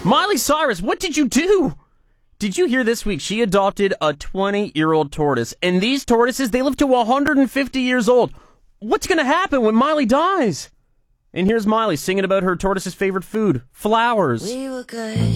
Miley Cyrus, what did you do? Did you hear this week? She adopted a 20-year-old tortoise, and these tortoises, they live to 150 years old. What's going to happen when Miley dies? And here's Miley singing about her tortoise's favorite food, flowers. We were good.